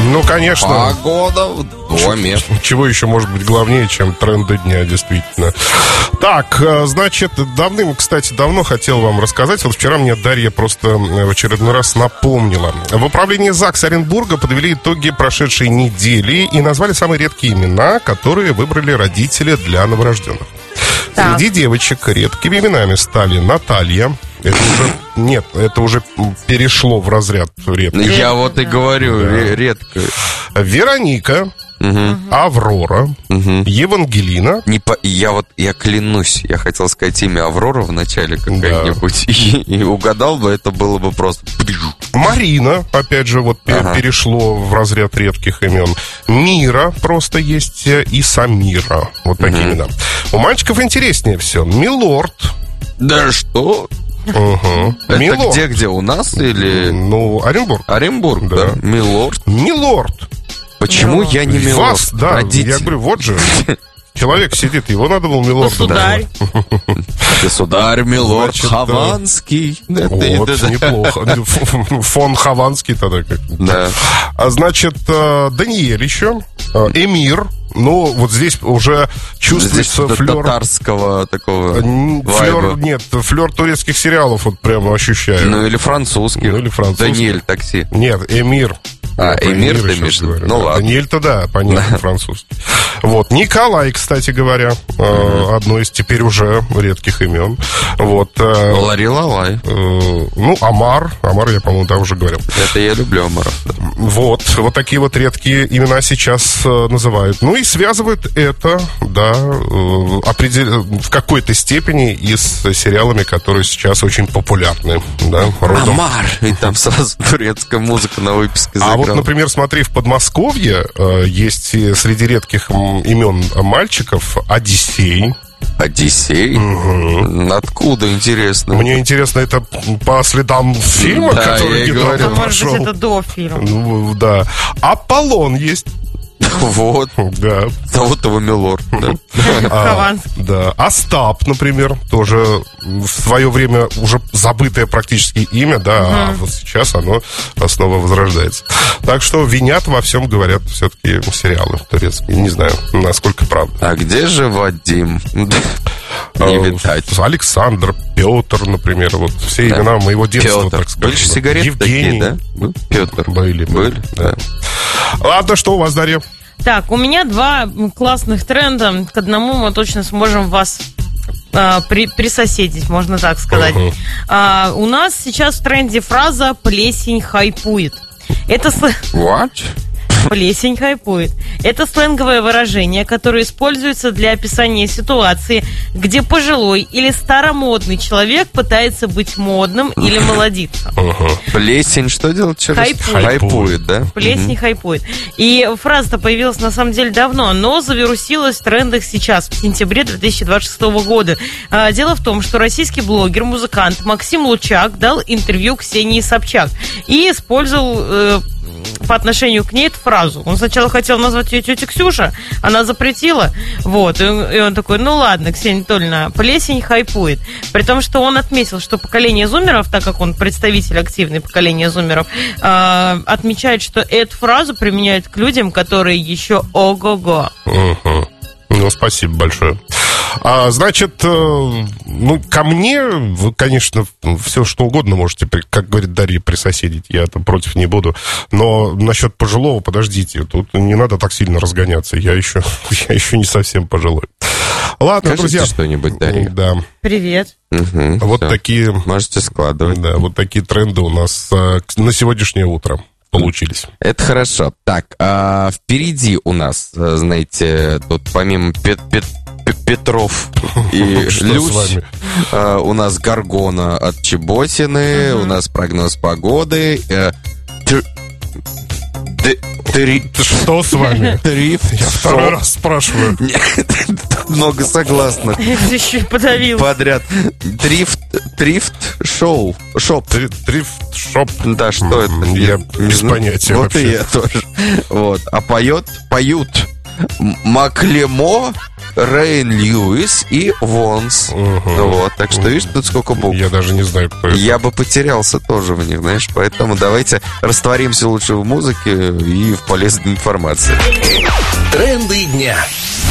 Ну, конечно. Погода в доме. Чего еще может быть главнее, чем тренды дня, действительно. Так, значит, давно хотел вам рассказать. Вот вчера мне Дарья просто в очередной раз напомнила. В управлении ЗАГС Оренбурга подвели итоги прошедшей недели и назвали самые редкие имена, которые выбрали родители для новорожденных. Так. Среди девочек редкими именами стали Наталья. Это уже перешло в разряд редких. Я вот и говорю, редко. Вероника, Аврора, Евангелина. Я клянусь, я хотел сказать имя Аврора в начале какая-нибудь, и угадал бы, это было бы просто... Марина, опять же, вот перешло в разряд редких имен. Мира просто есть и Самира. Вот такие имена. У мальчиков интереснее все. Милорд. Да что? Это Милорд. где у нас или... Ну, Оренбург. Оренбург, да. Милорд. Почему я не милорд? Вас, да, Родитель. я говорю, вот же. Человек сидит, его надо было милорд. Государь. Государь, милорд, Значит, Хованский. Вот, неплохо. Фон Хованский тогда как. Да. Значит, Даниэль еще. Эмир. Ну, вот здесь уже чувствуется Здесь флер... татарского такого Флер, вайба. нет, флер турецких сериалов вот прямо ощущаю. Ну, или французский. Даниэль, такси. Нет, Эмир. Эмир ты еще имеешь в виду? говорю. Ну, ладно. Даниэль-то да, понятно, французский. Вот, Николай, кстати говоря, одно из теперь уже редких имен. Вот. Лари-лалай. Ну, Амар, я, по-моему, да, уже говорил. Это я люблю Амаров. Да. Вот такие вот редкие имена сейчас называют. Ну и связывают это, да, в какой-то степени и с сериалами, которые сейчас очень популярны, да, родом. Амар! И там сразу турецкая музыка на выписке А заиграла. вот, например, смотри, в Подмосковье есть среди редких имен мальчиков Одиссей. Одиссей? Откуда, интересно? Мне интересно, это по следам фильма, Да, который я и недавно говорю. Может прошел? быть, это до фильма. Ну, да. Аполлон есть. Вот. Да. Того-то милорд, да. Хованский. Да. Остап, например, тоже в свое время уже забытое практически имя, да, а вот сейчас оно снова возрождается. Так что винят во всем, говорят, все-таки сериалы турецкие. Не знаю, насколько правда. А где же Вадим? Не видать. Александр, Петр, например, вот все имена моего детства, Петр. так сказать. Были же сигареты Евгений. такие, да? Петр. Были, Да. Ладно, что у вас, Дарья? Так, у меня два классных тренда. К одному мы точно сможем вас присоседить, можно так сказать. У нас сейчас в тренде фраза «плесень хайпует». Это What? Плесень хайпует. Это сленговое выражение, которое используется для описания ситуации, где пожилой или старомодный человек пытается быть модным или молодиться. Плесень, что делать через? Хайпует. Хайпует, да? Плесень хайпует. И фраза-то появилась на самом деле давно, но завирусилась в трендах сейчас, в сентябре 2026 года. Дело в том, что российский блогер, музыкант Максим Лучак дал интервью Ксении Собчак и использовал по отношению к ней эту фразу. Он сначала хотел назвать ее тетя Ксюша, она запретила. Вот. И он такой, ну ладно, Ксения Анатольевна, плесень хайпует. При том, что он отметил, что поколение зумеров, так как он представитель активной поколения зумеров, отмечает, что эту фразу применяют к людям, которые еще ого-го. Ну, спасибо большое. Значит, ко мне вы, конечно, все что угодно можете, как говорит Дарья, присоседить. Я там против не буду. Но насчет пожилого, подождите, тут не надо так сильно разгоняться. Я еще не совсем пожилой. Ладно, Скажите друзья. что-нибудь, Дарья. Да. Привет. Вот всё. такие... Можете складывать. Да, вот такие тренды у нас на сегодняшнее утро получились. Это хорошо. Так, впереди у нас, знаете, тут помимо Петров и Что Люсь, с вами? у нас Гаргона от Чеботины, у нас прогноз погоды. Что с вами? Трифт. Я второй раз спрашиваю. Много согласных. Ты еще и подавил. Подряд. Трифт шоу. Шоп. Трифт-шоп. Да, что это? Я без понятия Вот вообще. и я тоже. Вот. А поют Маклемо Рейн Льюис и Вонс. Вот, так что видишь, тут сколько букв. Я даже не знаю, кто это. Я бы потерялся тоже в них, знаешь, поэтому давайте растворимся лучше в музыке и в полезной информации. Тренды дня.